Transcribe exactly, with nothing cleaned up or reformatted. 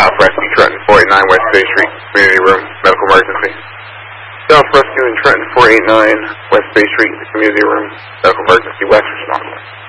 South Rescue, Trenton, four eighty-nine West Bay Street, community room, medical emergency. South Rescue in Trenton, four eighty-nine West Bay Street, community room, medical emergency, West responder.